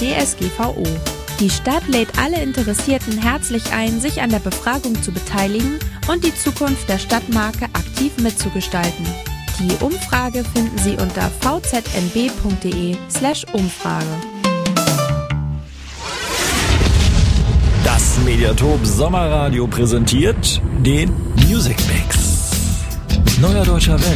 DSGVO. Die Stadt lädt alle Interessierten herzlich ein, sich an der Befragung zu beteiligen und die Zukunft der Stadtmarke aktiv mitzugestalten. Die Umfrage finden Sie unter vznb.de/Umfrage. Das Mediatorp Sommerradio präsentiert den Music Mix. Neuer deutscher Welle.